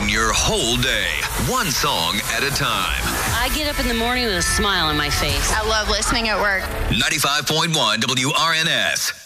Lighten your whole day, one song at a time. I get up in the morning with a smile on my face. I love listening at work. 95.1 WRNS.